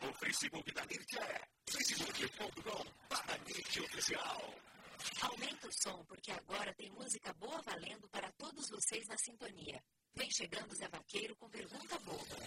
no Facebook da NIT é facebook.com/NIToficial. Aumenta o som, porque agora tem música boa valendo para todos vocês na sintonia. Vem chegando Zé Vaqueiro com pergunta boa.